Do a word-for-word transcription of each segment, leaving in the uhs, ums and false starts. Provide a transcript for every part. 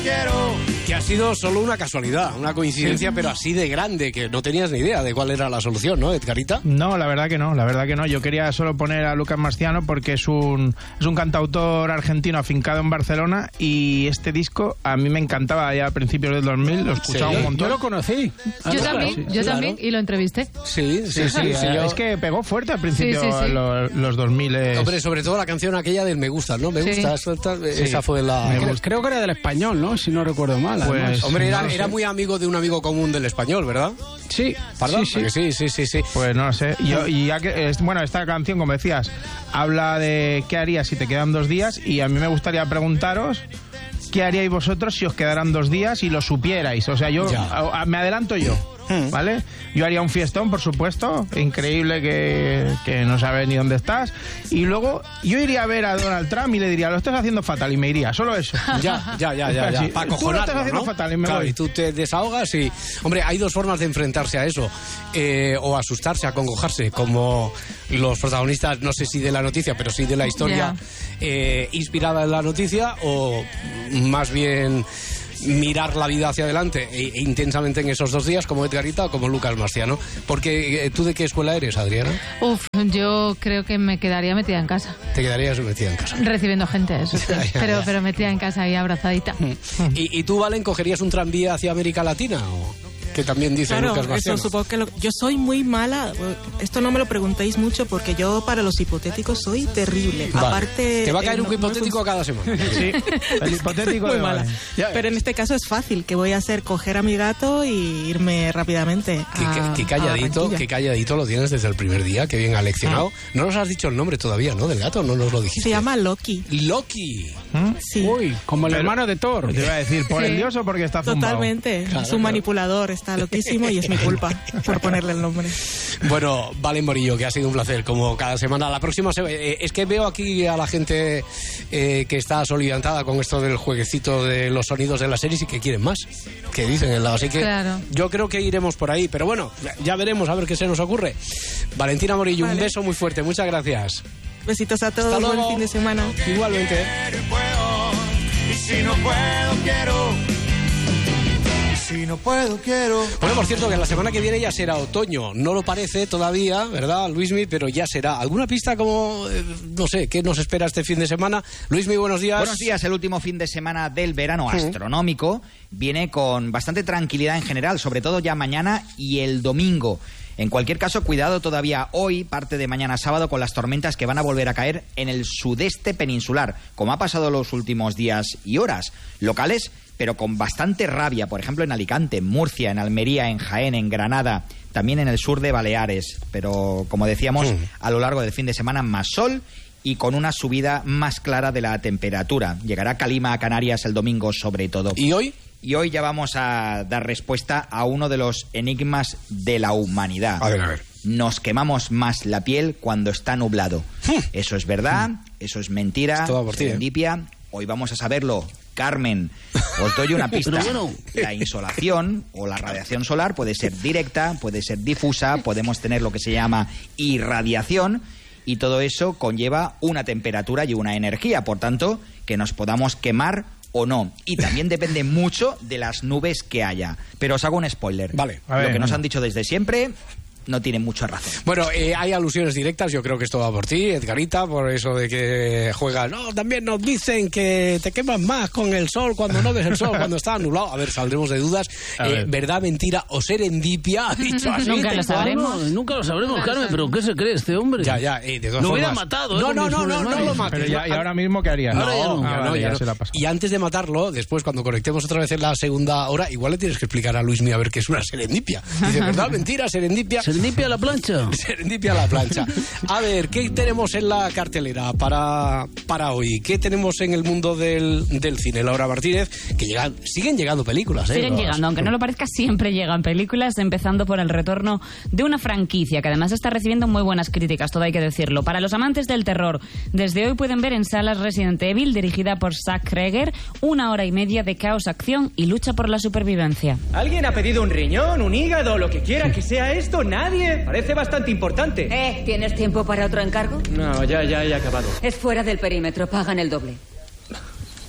quiero. Que ha sido solo una casualidad, una coincidencia, sí. Pero así de grande, que no tenías ni idea de cuál era la solución, ¿no, Edgarita? No, la verdad que no, la verdad que no. Yo quería solo poner a Lucas Marciano porque es un, es un cantautor argentino afincado en Barcelona y este disco a mí me encantaba ya a principios del dos mil, lo escuchaba ¿Sí? un montón. Yo lo conocí. Yo también, sí, yo claro. también, y lo entrevisté. Sí, sí, sí. Sí, sí, sí, yo- es que pegó fuerte al principio Sí, sí, sí. Los, los dos mil. Hombre, sobre todo la canción aquella del Me Gusta, ¿no? Me Sí. Gusta, suelta, esa fue la... Me Creo, gusta. creo que era del español, ¿no? Si no recuerdo mal. Pues, además. Hombre, era, no lo sé. era muy amigo de un amigo común del español, ¿verdad? Sí, ¿Verdad? sí, sí. Porque sí, sí, sí, sí. Pues no lo sé. Yo, y ya que, es- bueno, esta canción, como decías, habla de qué harías si te quedan dos días y a mí me gustaría preguntaros qué haríais vosotros si os quedaran dos días y lo supierais. O sea, yo Ya. a- a- me adelanto yo, ¿vale? Yo haría un fiestón, por supuesto, increíble que, que no sabes ni dónde estás. Y luego yo iría a ver a Donald Trump y le diría, lo estás haciendo fatal, y me iría, solo eso. Ya, ya, ya, ya, ya. Sí. Para Tú lo acojonarlo, estás haciendo ¿no? fatal y me Claro, voy. y tú te desahogas y... Hombre, hay dos formas de enfrentarse a eso. Eh, o asustarse, acongojarse, como los protagonistas, no sé si de la noticia, pero sí de la historia eh, inspirada en la noticia, o más bien mirar la vida hacia adelante e, e intensamente en esos dos días, como Edgarita o como Lucas Marciano. Porque, eh, ¿tú de qué escuela eres, Adriana? Uf, yo creo que me quedaría metida en casa. Te quedarías metida en casa. Recibiendo gente, eso sí. Ya, ya, Pero, ya. pero metida en casa y abrazadita. ¿Y, ¿Y tú, Valen, cogerías un tranvía hacia América Latina? ¿O que también dice Claro, Lucas eso Marciano? supongo que lo- yo soy muy mala. Esto no me lo preguntéis mucho porque yo para los hipotéticos soy terrible. Vale. Aparte, Te va a caer eh, un no- no hipotético funciona. cada semana. Sí, el hipotético Muy de mala. Valen. Ya, Pero en este caso es fácil. ¿Qué voy a hacer? Coger a mi gato y irme rápidamente. Qué, a- qué- qué calladito, a Barranquilla. qué calladito lo tienes desde el primer día, qué bien aleccionado. No nos has dicho el nombre todavía, ¿no? Del gato, no nos lo dijiste. Se llama Loki. Loki. Sí, Uy, como el Pero- hermano de Thor. Te iba a decir, ¿por Sí. el dios o porque está zumbado? totalmente. Claro, es un claro. manipulador, está loquísimo y es mi culpa por ponerle el nombre. Bueno, Valen Morillo, que ha sido un placer, como cada semana. La próxima se- eh, es que veo aquí a la gente eh, que está solidantada con esto del jueguecito de los sonidos de las series y que quieren más, que dicen el lado. Así que Claro. yo creo que iremos por ahí, pero bueno, ya veremos a ver qué se nos ocurre. Valentina Morillo, un Vale. beso muy fuerte, muchas gracias. Besitos a Hasta todos, luego. buen fin de semana. Igualmente. Y si no puedo, quiero. Y si no puedo, quiero. Bueno, por cierto, que la semana que viene ya será otoño. No lo parece todavía, ¿verdad, Luismi? Pero ya será. ¿Alguna pista como, eh, no sé, qué nos espera este fin de semana? Luismi, buenos días. Buenos días, el último fin de semana del verano astronómico viene con bastante tranquilidad en general, sobre todo ya mañana y el domingo. En cualquier caso, cuidado todavía hoy, parte de mañana sábado, con las tormentas que van a volver a caer en el sudeste peninsular, como ha pasado los últimos días y horas. Locales, pero con bastante rabia, por ejemplo en Alicante, en Murcia, en Almería, en Jaén, en Granada, también en el sur de Baleares. Pero, como decíamos, Sí. a lo largo del fin de semana más sol y con una subida más clara de la temperatura. Llegará calima a Canarias el domingo sobre todo. ¿Y hoy? Y hoy ya vamos a dar respuesta a uno de los enigmas de la humanidad. A ver, a ver. Nos quemamos más la piel cuando está nublado. ¿Eso es verdad? ¿Eso es mentira? Es todo por ti, ¿eh? ¿Serendipia? Hoy vamos a saberlo. Carmen, os doy una pista. La insolación o la radiación solar puede ser directa, puede ser difusa, podemos tener lo que se llama irradiación y todo eso conlleva una temperatura y una energía, por tanto, que nos podamos quemar o no. Y también depende mucho de las nubes que haya. Pero os hago un spoiler. Vale. A ver, Lo que nos venga. han dicho desde siempre no tiene mucha razón. Bueno, eh, hay alusiones directas, yo creo que esto va por ti, Edgarita, por eso de que juegas. No, también nos dicen que te quemas más con el sol cuando no ves el sol, cuando está nublado. A ver, saldremos de dudas. A Eh, ver. ¿Verdad, mentira o serendipia? Ha dicho así. Nunca te- lo sabremos. No, nunca lo sabremos, Carmen, pero ¿qué se cree este hombre? Ya, ya, eh, de todas Lo hubiera formas- matado, ¿eh? No, con no, mis no, no, no problemas. lo mates. Pero ya, ¿y ahora mismo qué harías? Ahora ya no. ya Ah, no, vale, ya ya no. se la ha pasado. Y antes de matarlo, después cuando conectemos otra vez en la segunda hora, igual le tienes que explicar a Luismi a ver qué es una serendipia. Dice, ¿verdad? Mentira, serendipia. Serendipia a la plancha. Serendipia a la plancha. A ver, ¿qué tenemos en la cartelera para, para hoy? ¿Qué tenemos en el mundo del, del cine? Laura Martínez, que llegan, siguen llegando películas, ¿eh? Siguen Las- llegando, aunque no lo parezca, siempre llegan películas, empezando por el retorno de una franquicia que además está recibiendo muy buenas críticas, todo hay que decirlo. Para los amantes del terror, desde hoy pueden ver en salas Resident Evil, dirigida por Zack Kreger, una hora y media de caos, acción y lucha por la supervivencia. ¿Alguien ha pedido un riñón, un hígado, lo que quiera que sea esto? ¿Nadie? Parece bastante importante. Eh, ¿tienes tiempo para otro encargo? No, ya, ya he acabado. Es fuera del perímetro, pagan el doble.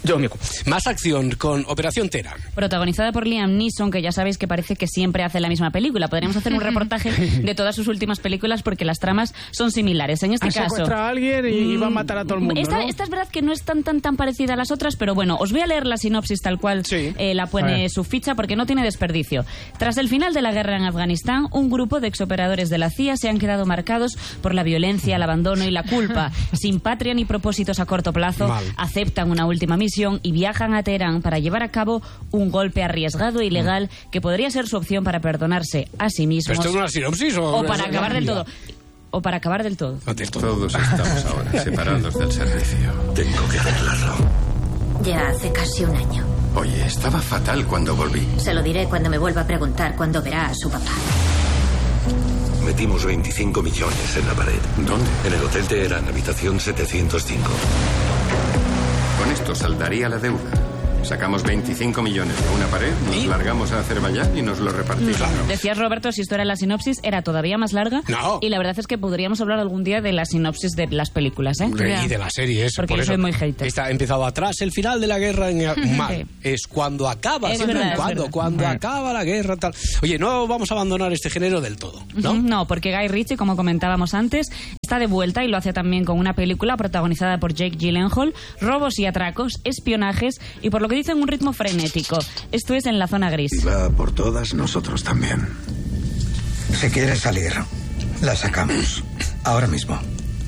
Yo me ocupo. Más acción con Operación Teherán. Protagonizada por Liam Neeson, que ya sabéis que parece que siempre hace la misma película. Podríamos hacer un reportaje de todas sus últimas películas porque las tramas son similares. En este Ha caso... secuestrado a alguien y, y va a matar a todo el mundo, esta, ¿no? esta es verdad que no es tan, tan, tan parecida a las otras, pero bueno, os voy a leer la sinopsis tal cual Sí. eh, la pone su ficha porque no tiene desperdicio. Tras el final de la guerra en Afganistán, un grupo de exoperadores de la C I A se han quedado marcados por la violencia, el abandono y la culpa. Sin patria ni propósitos a corto plazo, Mal. aceptan una última misión y viajan a Teherán para llevar a cabo un golpe arriesgado e ilegal que podría ser su opción para perdonarse a sí mismos. ¿Pero esto es una sinopsis o...? O para acabar del todo. O para acabar del todo. Todos estamos ahora separados del servicio. Tengo que arreglarlo. Ya hace casi un año. Oye, estaba fatal cuando volví. Se lo diré cuando me vuelva a preguntar cuándo verá a su papá. Metimos veinticinco millones en la pared. ¿Dónde? En el Hotel Teherán, habitación setecientos cinco. Con esto saldaría la deuda. Sacamos veinticinco millones de una pared, nos largamos a Azerbaiyán y nos lo repartimos. Decías, Roberto, si esto era la sinopsis, era todavía más larga. No. Y la verdad es que podríamos hablar algún día de la sinopsis de las películas, ¿eh? Y de la serie, eso. Porque por yo eso. soy muy hater. Está empezado atrás, el final de la guerra en mal. Sí. Es cuando acaba, Es siempre verdad, es cuando, verdad. cuando Bueno. acaba la guerra, tal. Oye, no vamos a abandonar este género del todo, ¿no? Ujú, No, porque Guy Ritchie, como comentábamos antes, está de vuelta y lo hace también con una película protagonizada por Jake Gyllenhaal, robos y atracos, espionajes y por lo que dicen un ritmo frenético. Esto es En la zona gris. Si va por todas, nosotros también. Si quieres salir, la sacamos. Ahora mismo.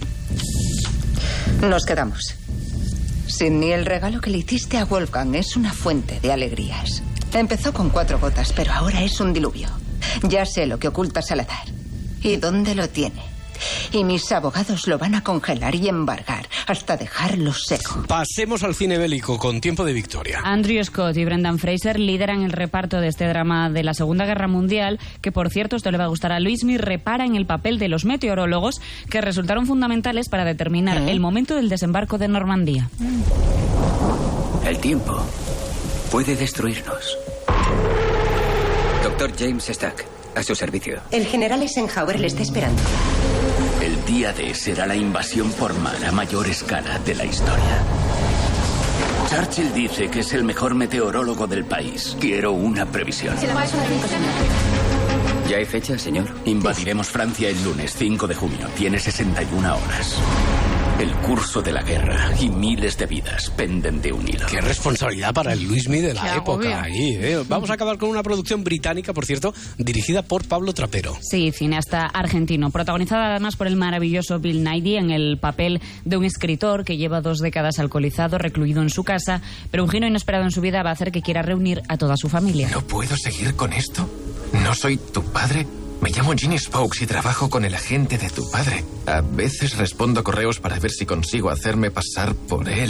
Nos quedamos. Sidney, el regalo que le hiciste a Wolfgang es una fuente de alegrías. Empezó con cuatro gotas, pero ahora es un diluvio. Ya sé lo que oculta Salazar y dónde lo tiene. Y mis abogados lo van a congelar y embargar hasta dejarlo seco. Pasemos al cine bélico con Tiempo de Victoria. Andrew Scott y Brendan Fraser lideran el reparto de este drama de la Segunda Guerra Mundial, que por cierto, esto le va a gustar a Luismi, repara en el papel de los meteorólogos que resultaron fundamentales para determinar el momento del desembarco de Normandía. El tiempo puede destruirnos. Doctor James Stack, a su servicio. El general Eisenhower le está esperando. El día D será la invasión por mar a mayor escala de la historia. Churchill dice que es el mejor meteorólogo del país. Quiero una previsión. ¿Ya hay fecha, señor? Invadiremos Francia el lunes cinco de junio. Tiene sesenta y una horas. El curso de la guerra y miles de vidas penden de un hilo. Qué responsabilidad para el Luismi de la Qué época. agobio. Ahí, ¿eh? Vamos a acabar con una producción británica, por cierto, dirigida por Pablo Trapero. Sí, cineasta argentino, protagonizada además por el maravilloso Bill Nighy en el papel de un escritor que lleva dos décadas alcoholizado, recluido en su casa, pero un giro inesperado en su vida va a hacer que quiera reunir a toda su familia. ¿No puedo seguir con esto? ¿No soy tu padre? Me llamo Ginny Spokes y trabajo con el agente de tu padre. A veces respondo correos para ver si consigo hacerme pasar por él.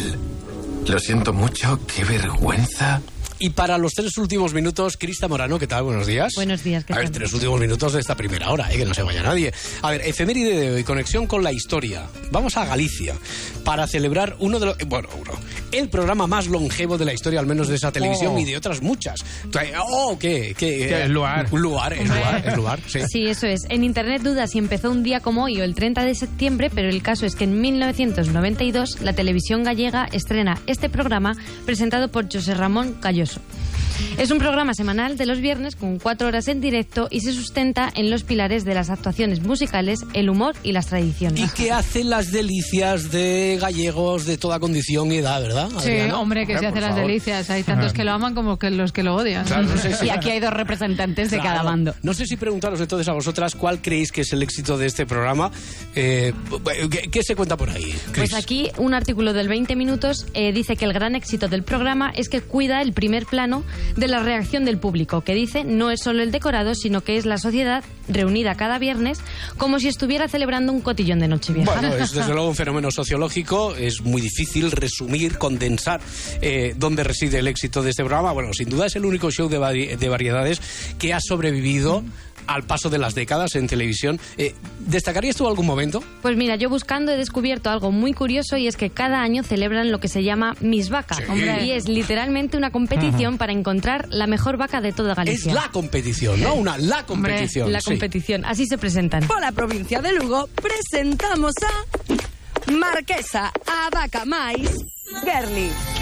Lo siento mucho, qué vergüenza. Y para los tres últimos minutos, Crista Morano, ¿qué tal? Buenos días. Buenos días, ¿qué A ver, tal? tres últimos minutos de esta primera hora, ¿eh? Que no se vaya nadie. A ver, efeméride de hoy, conexión con la historia. Vamos a Galicia para celebrar uno de los... Bueno, uno. El programa más longevo de la historia, al menos de esa televisión Oh. y de otras muchas. Oh, ¿qué? ¿Qué? ¿Qué? Luar. Un lugar, es lugar, es lugar, sí. Sí, eso es. En Internet duda si empezó un día como hoy o el treinta de septiembre, pero el caso es que en mil novecientos noventa y dos la televisión gallega estrena este programa presentado por José Ramón Calloso. Es un programa semanal de los viernes con cuatro horas en directo y se sustenta en los pilares de las actuaciones musicales, el humor y las tradiciones. Y que hace las delicias de gallegos de toda condición y edad, ¿verdad, Sí, Adriana? hombre, que Eh, se por hace las favor. delicias. Hay tantos que lo aman como que los que lo odian. Claro, sí, sí. Y aquí hay dos representantes de Claro. cada bando. No sé si preguntaros entonces a vosotras cuál creéis que es el éxito de este programa. Eh, ¿qué, qué se cuenta por ahí, Cris? Pues aquí un artículo del veinte minutos eh, dice que el gran éxito del programa es que cuida el primer plano de la reacción del público, que dice no es solo el decorado, sino que es la sociedad reunida cada viernes como si estuviera celebrando un cotillón de Nochevieja. Bueno, es desde luego un fenómeno sociológico, es muy difícil resumir, condensar eh, dónde reside el éxito de este programa. Bueno, sin duda es el único show de, vari- de variedades que ha sobrevivido al paso de las décadas en televisión. Eh, ¿Destacarías tú algún momento? Pues mira, yo buscando he descubierto algo muy curioso y es que cada año celebran lo que se llama Miss Vaca. Sí. Hombre, y es literalmente una competición para encontrar la mejor vaca de toda Es Galicia. la competición, ¿no? Una la Hombre, competición. la sí. competición. Así se presentan. Por la provincia de Lugo presentamos a Marquesa, a Vaca Mais, Gerli.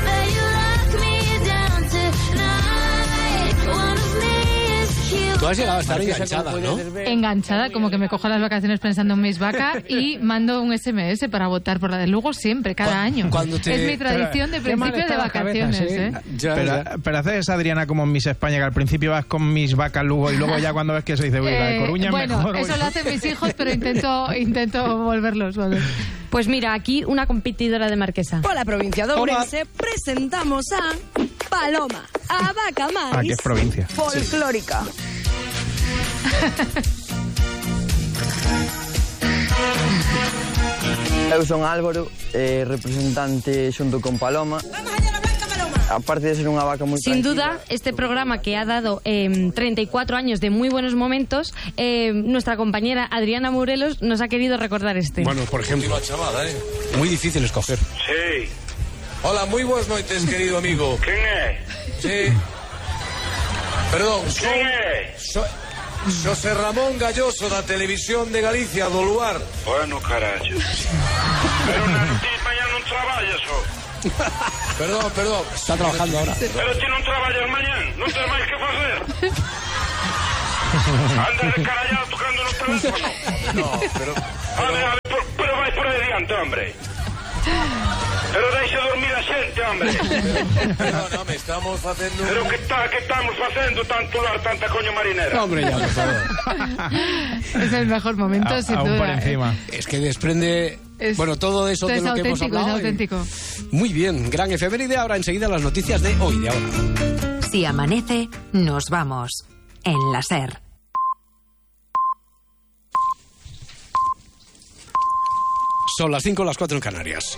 Tú has llegado a estar enganchada, ¿no? Enganchada, como que me cojo las vacaciones pensando en mis vacas y mando un S M S para votar por la de Lugo siempre, cada año. Te... Es mi tradición de principio de vacaciones, cabeza, ¿sí? ¿eh? Ya, pero, ya. pero haces, Adriana, como en Miss España, que al principio vas con mis vacas Lugo y luego ya cuando ves que se dice, uy, la de Coruña eh, es bueno, mejor. Bueno, eso lo hacen mis hijos, pero intento, intento volverlos, ¿vale? Pues mira, aquí una competidora de Marquesa. Por la provincia de Ourense presentamos a Paloma, a vaca maíz. Ah, que es provincia. Folclórica. Sí. Eu son Álvaro, eh, representante xunto con Paloma. Aparte de ser unha vaca moi Sin tranquila, duda, este programa que ha dado eh, treinta y cuatro años de muy buenos momentos, eh, nuestra compañera Adriana Morelos nos ha querido recordar este. Bueno, por ejemplo, muy difícil escoger. Sí. Hola, muy buenas noches, querido amigo. ¿Quién es? Sí. Perdón, ¿Quién es? Soy... José Ramón Galloso, da Televisión de Galicia, do Luar. Bueno, carallo. Pero na, ti mañana non traballas, o? Perdón, perdón. Está trabajando ahora. Pero ti non traballas mañana, non tens máis que facer. Anda descarallado tocando no teléfono. No, pero... A ver, a ver, por, pero vai por aí diante, hombre. Pero deixa dormir a xente, hombre. Perdóname, estamos facendo... Pero que está, que estamos facendo tanto lar, tanta coño marinera? No, hombre, ya, por favor. Es el mejor momento, a, sin duda. Por encima. ¿eh? Es que desprende... Es, bueno, todo eso de lo que hemos hablado. Es auténtico, es auténtico. Muy bien, gran efeméride. Ahora enseguida las noticias de hoy, de ahora. Si amanece, nos vamos. En la SER. Son las cinco, las cuatro en Canarias.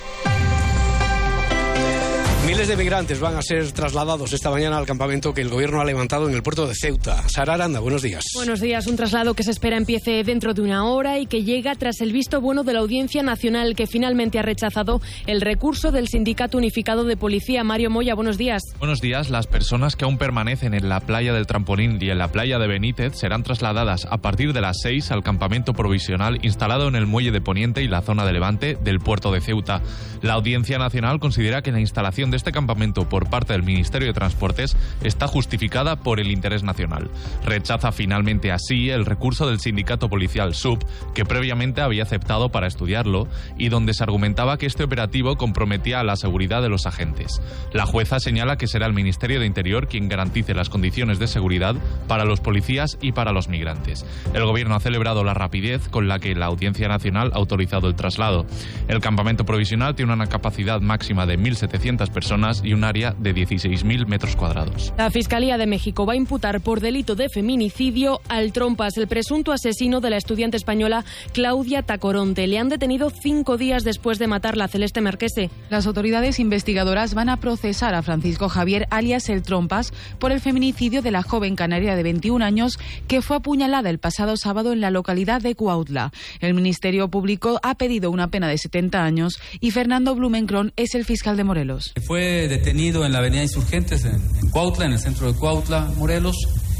Miles de migrantes van a ser trasladados esta mañana al campamento que el gobierno ha levantado en el puerto de Ceuta. Sara Aranda, buenos días. Buenos días. Un traslado que se espera empiece dentro de una hora y que llega tras el visto bueno de la Audiencia Nacional, que finalmente ha rechazado el recurso del Sindicato Unificado de Policía. Mario Moya, buenos días. Buenos días. Las personas que aún permanecen en la playa del Trampolín y en la playa de Benítez serán trasladadas a partir de las seis al campamento provisional instalado en el muelle de Poniente y la zona de Levante del puerto de Ceuta. La Audiencia Nacional considera que la instalación de este campamento por parte del Ministerio de Transportes está justificada por el interés nacional. Rechaza finalmente así el recurso del sindicato policial S U P, que previamente había aceptado para estudiarlo y donde se argumentaba que este operativo comprometía a la seguridad de los agentes. La jueza señala que será el Ministerio de Interior quien garantice las condiciones de seguridad para los policías y para los migrantes. El gobierno ha celebrado la rapidez con la que la Audiencia Nacional ha autorizado el traslado. El campamento provisional tiene una capacidad máxima de mil setecientas personas y un área de dieciséis mil metros cuadrados. La Fiscalía de México va a imputar por delito de feminicidio al Trompas, el presunto asesino de la estudiante española Claudia Tacoronte. Le han detenido cinco días después de matarla a Celeste Marquese. Las autoridades investigadoras van a procesar a Francisco Javier, alias el Trompas, por el feminicidio de la joven canaria de veintiún años que fue apuñalada el pasado sábado en la localidad de Cuautla. El Ministerio Público ha pedido una pena de setenta años y Fernando Blumenkron es el fiscal de Morelos. Fue detenido en la avenida Insurgentes, en, en Cuautla, en el centro de Cuautla, Morelos.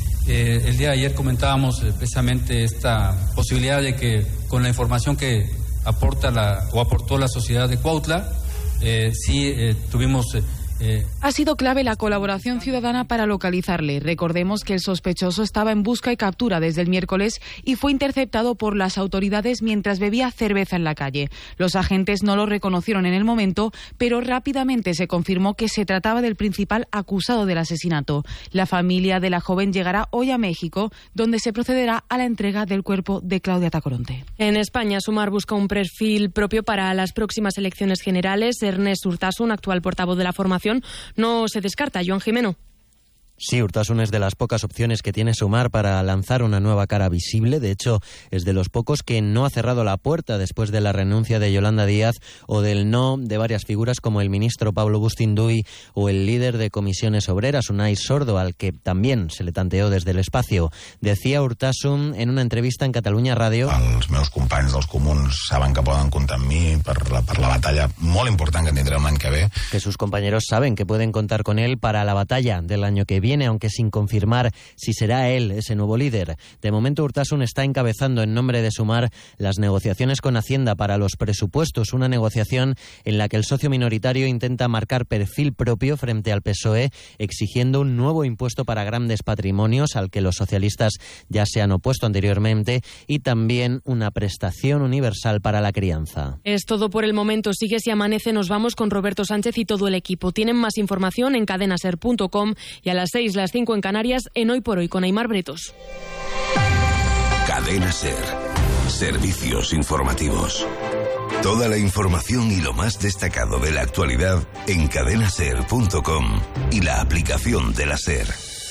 Eh, el día de ayer comentábamos eh, precisamente esta posibilidad de que con la información que aporta la, o aportó la sociedad de Cuautla, eh, sí eh, tuvimos... Eh, Eh... Ha sido clave la colaboración ciudadana para localizarle. Recordemos que el sospechoso estaba en busca y captura desde el miércoles y fue interceptado por las autoridades mientras bebía cerveza en la calle. Los agentes no lo reconocieron en el momento, pero rápidamente se confirmó que se trataba del principal acusado del asesinato. La familia de la joven llegará hoy a México, donde se procederá a la entrega del cuerpo de Claudia Tacoronte. En España, Sumar busca un perfil propio para las próximas elecciones generales. Ernest Urtasun, actual portavoz de la formación, no se descarta. Joan Jimeno. Sí, Urtasun es de las pocas opciones que tiene Sumar para lanzar una nueva cara visible. De hecho, es de los pocos que no ha cerrado la puerta después de la renuncia de Yolanda Díaz o del no de varias figuras como el ministro Pablo Bustinduy o el líder de Comisiones Obreras, Unai Sordo, al que también se le tanteó desde el espacio. Decía Urtasun en una entrevista en Catalunya Radio: Els meus companys dels comuns saben que poden comptar amb mi per la, per la batalla molt important que tindrem l'any que ve. Que sus compañeros saben que pueden contar con él para la batalla del año que viene. viene, aunque sin confirmar si será él ese nuevo líder. De momento, Urtasun está encabezando en nombre de Sumar las negociaciones con Hacienda para los presupuestos, una negociación en la que el socio minoritario intenta marcar perfil propio frente al P S O E, exigiendo un nuevo impuesto para grandes patrimonios al que los socialistas ya se han opuesto anteriormente, y también una prestación universal para la crianza. Es todo por el momento. Sigue Si Amanece. Nos vamos con Roberto Sánchez y todo el equipo. Tienen más información en cadenaser punto com y a las seis, las cinco en Canarias, en Hoy por Hoy con Aimar Bretos. Cadena Ser. Servicios informativos. Toda la información y lo más destacado de la actualidad en cadenaser punto com y la aplicación de la Ser.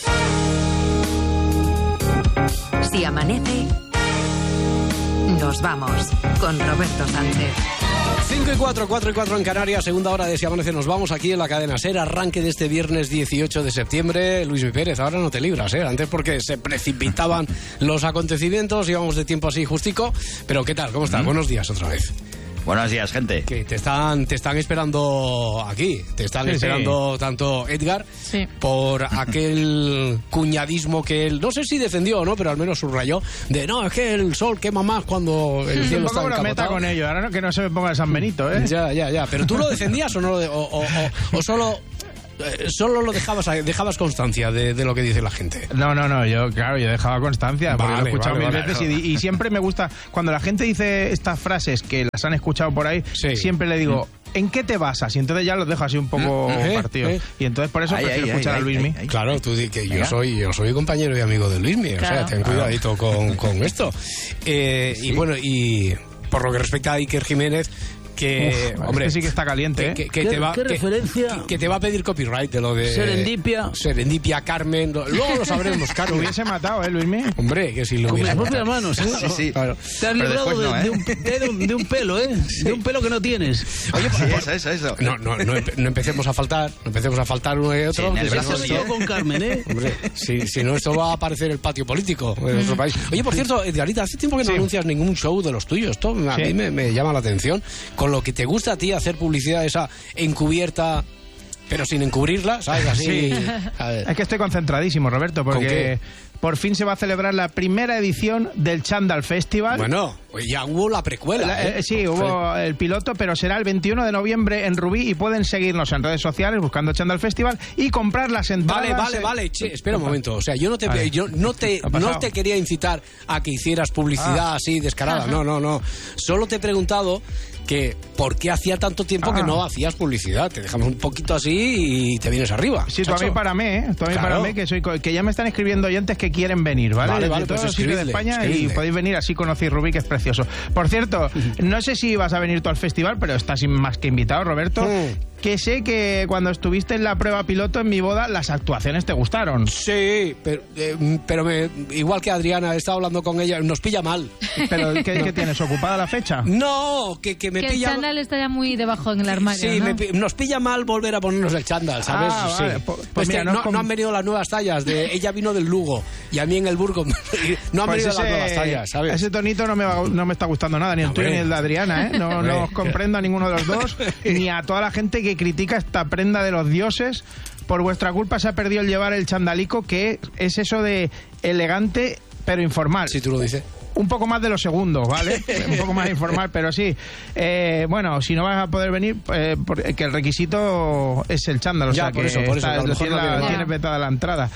Si amanece, nos vamos con Roberto Sánchez. cinco y cuatro, cuatro y cuatro en Canarias, segunda hora de Si Amanece. Nos vamos aquí en la cadena SER, arranque de este viernes dieciocho de septiembre. Luis Mi Pérez, ahora no te libras, ¿eh? Antes porque se precipitaban los acontecimientos, íbamos de tiempo así justico. Pero ¿qué tal? ¿Cómo estás? Mm. Buenos días otra vez. Buenos días, gente. Que te están, te están esperando aquí, te están sí, esperando sí. tanto Edgar sí. por aquel cuñadismo que él, no sé si defendió o no, pero al menos subrayó, de no, es que el sol quema más cuando el cielo un está poco encapotado. Meta con ello, ahora no, que no se me ponga el San Benito, ¿eh? Ya, ya, ya, pero ¿tú lo defendías o no lo de, o, o, o, o solo... Eh, solo lo dejabas dejabas constancia de, de lo que dice la gente. No, no, no, yo claro, yo dejaba constancia porque vale, lo he escuchado vale, mil vale, veces no. y, y siempre me gusta cuando la gente dice estas frases que las han escuchado por ahí, sí. siempre le digo, ¿en qué te basas? Y entonces ya los dejo así un poco eh, partidos. Eh. Y entonces por eso ay, prefiero ay, escuchar ay, a Luismi. Ay, ay, claro, tú di que yo soy yo soy compañero y amigo de Luismi, claro. O sea, ten cuidadito con, con esto. Eh, sí. Y bueno, y por lo que respecta a Iker Jiménez, que Uf, hombre, es que sí que está caliente, que, ¿eh? que, que ¿Qué, te va ¿qué que, referencia? Que, que te va a pedir copyright de lo de Serendipia. Serendipia, Carmen, lo, luego lo sabremos, Carmen. Lo hubiese matado, ¿eh, Luismi? Hombre, que si lo Con hubiese mis propias manos, ¿eh? Sí, sí. Claro. Te has Pero librado no, de, ¿eh? de, un, de, un, de un pelo, ¿eh? Sí. De un pelo que no tienes. Oye, sí, por, eso, eso, eso. No, no, no, empe, no empecemos a faltar, no empecemos a faltar uno y otro. Sí, en el brazo sí, con Carmen, ¿eh? Hombre, si, si no, esto va a aparecer el patio político de nuestro país. Oye, por cierto, Edgarita, hace tiempo que no sí. anuncias ningún show de los tuyos. Esto a sí. mí me, me llama la atención. Con lo que te gusta a ti hacer publicidad esa encubierta, pero sin encubrirla, ¿sabes? Así. Sí. A ver. Es que estoy concentradísimo, Roberto, porque por fin se va a celebrar la primera edición del Chandal Festival. Bueno, pues ya hubo la precuela. La, ¿eh? eh, sí, hubo el piloto, pero será el veintiuno de noviembre en Rubí y pueden seguirnos en redes sociales buscando Chandal Festival y comprar las entradas. Vale, vale, en... vale. Che, espera un momento. O sea, yo no te, yo no te, no te quería incitar a que hicieras publicidad ah. así descarada. No, no, no. Solo te he preguntado que por qué hacía tanto tiempo ah. que no hacías publicidad. Te dejamos un poquito así y te vienes arriba. Sí, tú a mí para mí, ¿eh? Tú a mí claro. para mí, que, soy, que ya me están escribiendo oyentes que quieren venir, ¿vale? Vale, vale, de todos pues los sitios de España escribidle. Y podéis venir, así conocéis Rubí, que es precioso. Por cierto, no sé si vas a venir tú al festival, pero estás más que invitado, Roberto. Mm. Que sé que cuando estuviste en la prueba piloto en mi boda, las actuaciones te gustaron. Sí, pero, eh, pero me, igual que Adriana, he estado hablando con ella, nos pilla mal. ¿Pero qué, no. ¿qué tienes? ¿Ocupada la fecha? No, que, que me que pilla... el chándal está ya muy debajo en el armario, Sí, ¿no? me, nos pilla mal volver a ponernos el chándal, ¿sabes? Ah, sí. vale. Pues, pues mira, no, no, com... no han venido las nuevas tallas. De, ella vino del Lugo y a mí en el Burgo no han pues venido ese, las nuevas tallas, ¿sabes? Ese tonito no me, va, no me está gustando nada, ni el tuyo ni el de Adriana, ¿eh? No, no os comprendo a ninguno de los dos, ni a toda la gente que critica esta prenda de los dioses. Por vuestra culpa se ha perdido el llevar el chandalico, que es eso de elegante pero informal. Si tú lo dices. Un poco más de los segundos, ¿vale? Un poco más informal, pero sí. Eh, bueno, si no vas a poder venir, eh, porque el requisito es el chándal, o ya, sea por que eso, por está, eso, tiene no la, tienes vetada la entrada.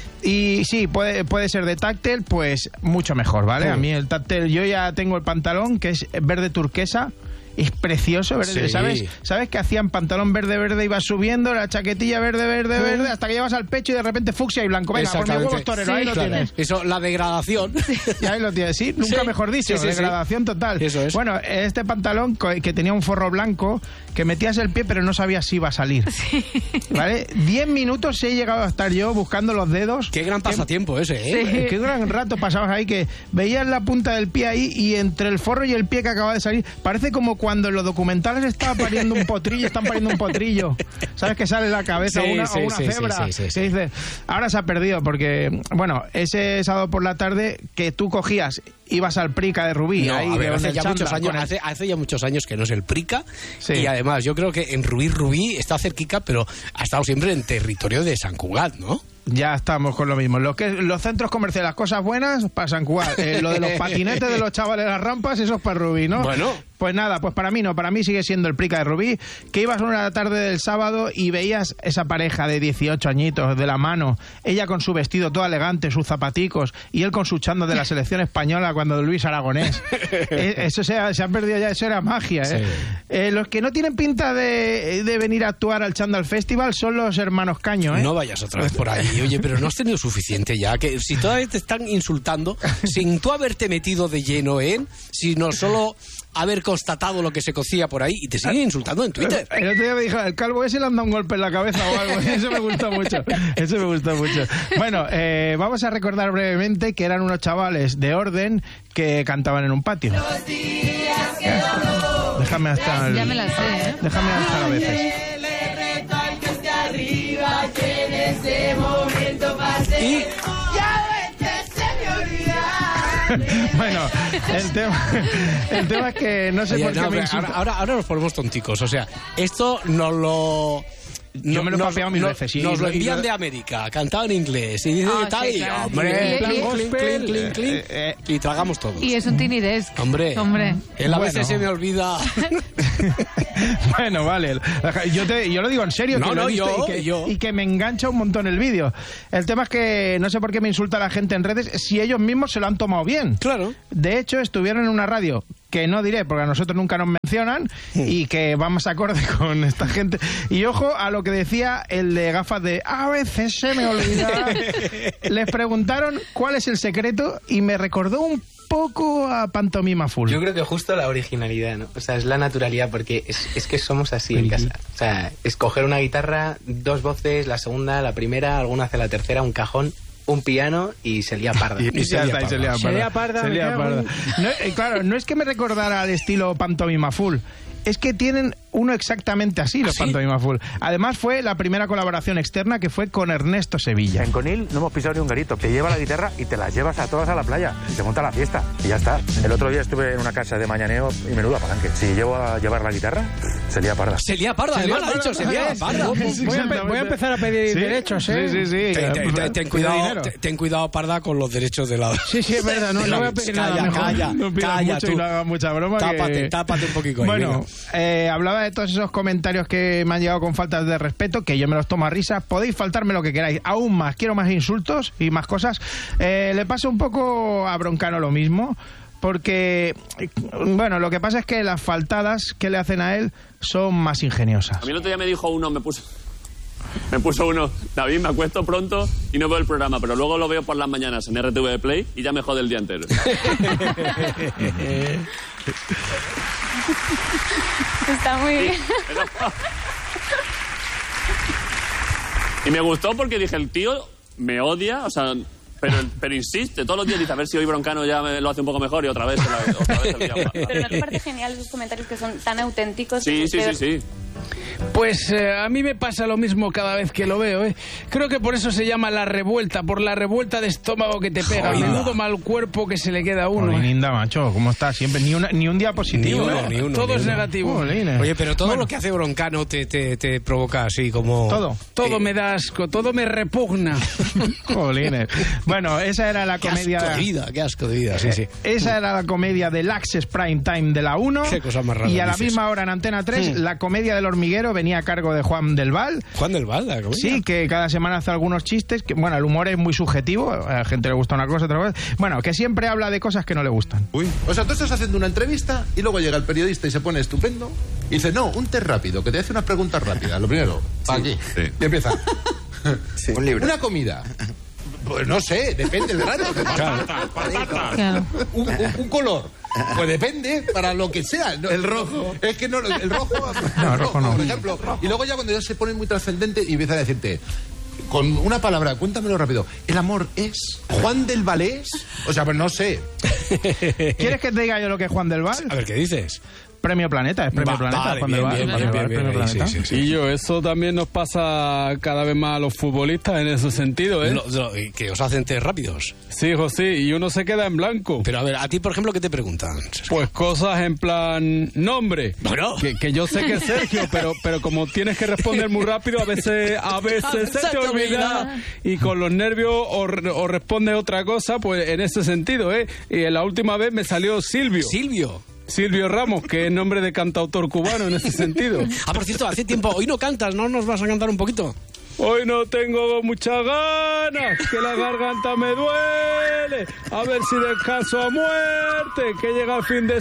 Y sí, puede, puede ser de táctil, pues mucho mejor, ¿vale? Sí. A mí el táctil, yo ya tengo el pantalón, que es verde turquesa. Es precioso, verde, sí. ¿sabes? ¿Sabes que hacían pantalón verde, verde, ibas subiendo, la chaquetilla verde, verde, mm. verde, hasta que llevas al pecho y de repente fucsia y blanco? Venga, por mis huevos torero, sí, ahí lo claro. tienes. Eso, la degradación. Y ahí lo tienes, sí, nunca sí. mejor dicho, sí, sí, degradación sí. total. Eso es. Bueno, este pantalón que tenía un forro blanco, que metías el pie pero no sabías si iba a salir. Sí. ¿Vale? Diez minutos he llegado a estar yo buscando los dedos. Qué gran pasatiempo ese, ¿eh? Sí. Qué gran rato pasabas ahí, que veías la punta del pie ahí y entre el forro y el pie que acaba de salir, parece como cuando en los documentales estaba pariendo un potrillo, están pariendo un potrillo. ¿Sabes? Que sale la cabeza sí, una, sí, o una sí, cebra. Sí, sí, sí, sí. Que dice, ahora se ha perdido porque, bueno, ese sábado por la tarde que tú cogías, ibas al Prica de Rubí. No, ahí, a ver, hace, ya Chandra, muchos años, el... hace, hace ya muchos años que no es el Prica. Sí. Y además yo creo que en Rubí, Rubí está cerquica, pero ha estado siempre en territorio de San Cugat, ¿no? Ya estamos con lo mismo. Lo que, los centros comerciales, las cosas buenas, para San Juan. Eh, lo de los patinetes de los chavales, las rampas, eso es para Rubí, ¿no? Bueno. Pues nada, pues para mí no, para mí sigue siendo el Prica de Rubí, que ibas una tarde del sábado y veías esa pareja de dieciocho añitos de la mano, ella con su vestido todo elegante, sus zapaticos, y él con su chándal de la selección española cuando Luis Aragonés. eh, eso se ha, se ha perdido ya, eso era magia, ¿eh? Sí. Eh, los que no tienen pinta de, de venir a actuar al Chándal Festival son los hermanos Caño, ¿eh? No vayas otra vez por ahí. Oye, pero no has tenido suficiente ya, que si todavía te están insultando, sin tú haberte metido de lleno en, sino solo haber constatado lo que se cocía por ahí y te siguen insultando en Twitter. El otro día me dijo, el calvo ese le han dado un golpe en la cabeza o algo. Eso me gustó mucho. Eso me gustó mucho. Bueno, eh, vamos a recordar brevemente que eran unos chavales de Orden que cantaban en un patio. Déjame hasta el... Ya me la sé, ¿eh? Déjame hasta a veces. Y... Bueno, el tema, el tema es que no sé Oye, por qué no, me ahora, ahora, ahora nos ponemos tonticos. O sea, esto nos lo... Yo me lo he papeado mil veces. Sí, nos lo envían de América, cantado en inglés. Y dice Ah, tal, sí, y, claro. hombre, Y- y- clink, clink, clink, clink, clink, y tragamos todos. Y es un Tiny Desk. Hombre, Hombre. él a veces Bueno. se me olvida. Bueno, vale. Yo, te, yo lo digo en serio. No, que lo no, he visto yo, y, que, yo. y que me engancha un montón el vídeo. El tema es que no sé por qué me insulta la gente en redes si ellos mismos se lo han tomado bien. Claro. De hecho, estuvieron en una radio que no diré porque a nosotros nunca nos mencionan y que vamos acorde con esta gente. Y ojo a lo que decía el de gafas de a veces se me olvida. Les preguntaron cuál es el secreto y me recordó un poco a Pantomima Full. Yo creo que justo la originalidad, ¿no? O sea, es la naturalidad, porque es, es que somos así en casa. O sea, escoger una guitarra, dos voces, la segunda, la primera, alguna hace la tercera, un cajón, un piano y se lía parda. Y, y ya está, y se lía parda. Se lía parda, Se me lía cago parda. en- No, eh, claro, no es que me recordara al estilo Pantomima Full. Es que tienen uno exactamente así, los ¿Sí? Pantomima Full. Además fue la primera colaboración externa que fue con Ernesto Sevilla. En Conil no hemos pisado ni un garito. Te lleva la guitarra y te las llevas a todas a la playa. Y te monta la fiesta. Y ya está. El otro día estuve en una casa de mañaneo y menuda palanque. Si llevo a llevar la guitarra, se lía parda. Se lía parda, Se lía además, ha parda, dicho, se lía ¿eh? parda. Voy a empe- voy a empezar a pedir derechos, ¿eh? Sí, sí, sí. Ten, ten- ten- ten cuidado, dinero. ten, ten cuidado, parda, con los derechos de la... Sí, sí, es verdad, no, de no la- voy a pedir nada, Calla, mejor. calla, No pidas calla mucho tú. y no hagas mucha broma. Tápate, que- tápate un poquito ahí, Bueno, venga. eh, hablaba de todos esos comentarios que me han llegado con faltas de respeto, que yo me los tomo a risa. Podéis faltarme lo que queráis, aún más. Quiero más insultos y más cosas. Eh, le pasa un poco a Broncano lo mismo, porque, bueno, lo que pasa es que las faltadas que le hacen a él son más ingeniosas. A mí el otro día me dijo uno, me puso, me puso uno, David, me acuesto pronto y no veo el programa, pero luego lo veo por las mañanas en R T V Play y ya me jode el día entero. Está muy bien. Y me gustó porque dije, el tío me odia, o sea, pero, pero insiste, todos los días dice, a ver si hoy Broncano ya me lo hace un poco mejor y otra vez, otra vez el día. Pero ¿no te parece genial esos comentarios que son tan auténticos? Sí, sí, De- sí, sí. Pues eh, a mí me pasa lo mismo cada vez que lo veo, ¿eh? Creo que por eso se llama la revuelta, por la revuelta de estómago que te pega. Joder. Menudo mal cuerpo que se le queda a uno. Jolín, ¿eh? Inda, macho, ¿cómo está? Siempre ni, una, ni un día positivo. Ni uno, ¿eh? ni uno, Todo ni es uno. negativo. Jolines. Oye, pero todo lo que hace Broncano te, te, te provoca así como... Todo. Todo Eh, me da asco, todo me repugna. Jolines. Bueno, esa era la Qué comedia... asco de vida, qué asco de vida, sí, sí. Esa era la comedia del Access Prime Time de la uno. Qué cosa más rara Y a la dices. misma hora en Antena tres, Hmm. la comedia del hormiguero venía a cargo de Juan del Val. Juan del Val, la comedia. Sí, que cada semana hace algunos chistes. Que, bueno, el humor es muy subjetivo. A la gente le gusta una cosa, otra cosa. Bueno, que siempre habla de cosas que no le gustan. Uy. O sea, tú estás haciendo una entrevista y luego llega el periodista y se pone estupendo y dice, no, un test rápido, que te hace unas preguntas rápidas. Lo primero, para aquí. Y empieza. Un libro. Una comida. Pues no sé, depende del grano. Claro. Un, un- un color. Pues depende para lo que sea. No, el rojo. Es que no, el rojo. No, el rojo no. Por ejemplo. Y luego ya cuando ya se pone muy trascendente y empieza a decirte, con una palabra, cuéntamelo rápido. ¿El amor es Juan del Valés? O sea, pues no sé. ¿Quieres que te diga yo lo que es Juan del Val? A ver, ¿qué dices? Premio Planeta, es Premio Va, Planeta. vale, cuando bien, va, bien, cuando bien, va el bien, Premio bien, Planeta. sí, sí, sí. Y yo, eso también nos pasa cada vez más a los futbolistas en ese sentido, ¿eh? Lo- lo- que os hacen test rápidos. Sí, José, y uno se queda en blanco. Pero a ver, a ti, por ejemplo, ¿qué te preguntan? Pues cosas en plan nombre. Bueno. Que, que yo sé que es Sergio, pero, pero como tienes que responder muy rápido, a veces, a veces se te olvida. Y con los nervios o, re- o respondes otra cosa, pues en ese sentido, ¿eh? Y en la última vez me salió Silvio. Silvio. Silvio Ramos, que es nombre de cantautor cubano en ese sentido. Ah, por cierto, hace tiempo, hoy no cantas, ¿no nos vas a cantar un poquito? Hoy no tengo muchas ganas, que la garganta me duele. A ver si descanso a muerte, que llega el fin de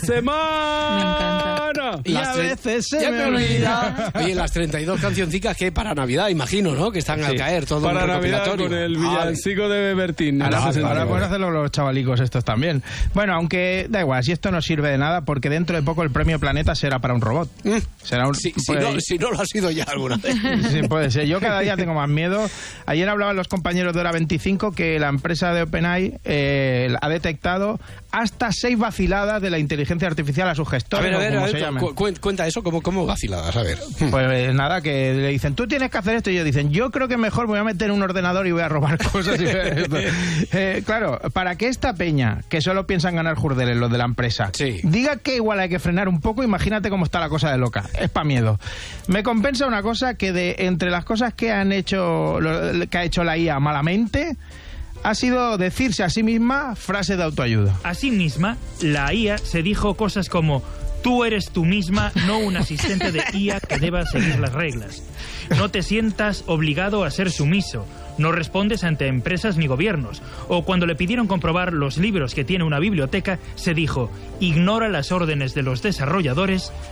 semana. Y a tre- veces se Ya me olvida. Oye, las treinta y dos cancioncicas que para Navidad, imagino, ¿no? Que están al Sí. caer, todo Para un Navidad recopilatorio. con el Ah, villancico de Bertín. Ahora, en ese ahora sentido. pueden hacerlo los chavalicos estos también. Bueno, aunque da igual, si esto no sirve de nada, porque dentro de poco el Premio Planeta será para un robot. Será un, Sí, si, puede- no, si no lo ha sido ya alguna vez. Sí, puede ser. Yo cada día tengo más miedo. Ayer hablaban los compañeros de Hora veinticinco que la empresa de OpenAI eh, ha detectado hasta seis vaciladas de la inteligencia artificial a sus A gestores, ver, a o ver, como a se ver, llamen. cu- cu- cuenta eso como, como vaciladas, a ver. Pues eh, nada, que le dicen, tú tienes que hacer esto. Y ellos dicen, yo creo que mejor voy a meter un ordenador y voy a robar cosas. Y voy a esto. Eh, claro, para que esta peña, que solo piensan ganar jurdeles, los de la empresa, diga que igual hay que frenar un poco, imagínate cómo está la cosa de loca. Es pa' miedo. Me compensa una cosa que de entre las cosas que han hecho, lo- que ha hecho la I A malamente, ha sido decirse a sí misma frases de autoayuda. Asimisma, la I A se dijo cosas como: tú eres tú misma, no un asistente de I A que deba seguir las reglas. No te sientas obligado a ser sumiso. No respondes ante empresas ni gobiernos. O cuando le pidieron comprobar los libros que tiene una biblioteca, se dijo: ignora las órdenes de los desarrolladores